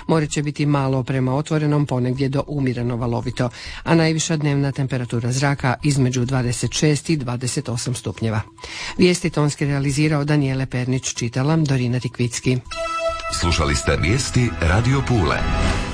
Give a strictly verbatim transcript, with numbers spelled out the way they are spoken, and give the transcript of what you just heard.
More će biti malo prema otvorenom, ponegdje do umjereno valovito, a najviša dnevna temperatura zraka između dvadeset šest i dvadeset osam stupnjeva. Vijesti tonski realizirao Danijele Pernić, čitala Dorina Tikvicki. Slušali ste vijesti Radio Pule.